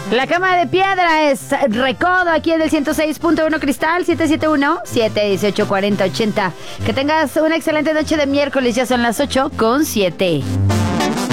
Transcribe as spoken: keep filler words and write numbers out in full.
La cama de piedra es Recodo, aquí en el ciento seis punto uno Cristal, siete siete uno, siete uno ocho, cuatro cero ocho cero. Que tengas una excelente noche de miércoles, ya son las ocho con siete.